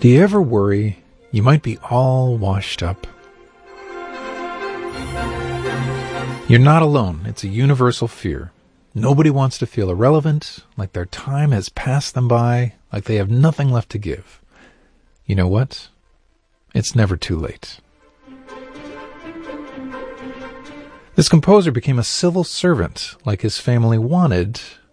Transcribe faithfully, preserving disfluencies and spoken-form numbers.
Do you ever worry you might be all washed up? You're not alone. It's a universal fear. Nobody wants to feel irrelevant, like their time has passed them by, like they have nothing left to give. You know what? It's never too late. This composer became a civil servant like his family wanted,